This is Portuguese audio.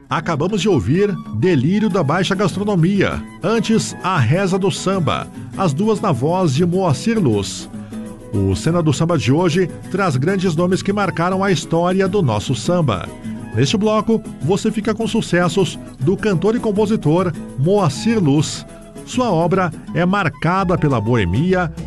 Acabamos de ouvir Delírio da Baixa Gastronomia, antes A Reza do Samba, as duas na voz de Moacir Luz. O Cena do Samba de hoje traz grandes nomes que marcaram a história do nosso samba. Neste bloco, você fica com sucessos do cantor e compositor Moacir Luz. Sua obra é marcada pela boemia,